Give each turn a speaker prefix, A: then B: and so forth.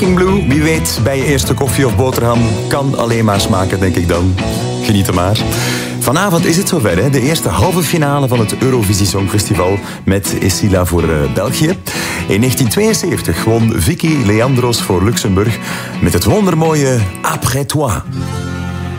A: Blue, wie weet, bij je eerste koffie of boterham. Kan alleen maar smaken, denk ik dan. Geniet er maar. Vanavond is het zover, hè? De eerste halve finale van het Eurovisie Songfestival met Esila voor België. In 1972 won Vicky Leandros voor Luxemburg met het wondermooie Après toi.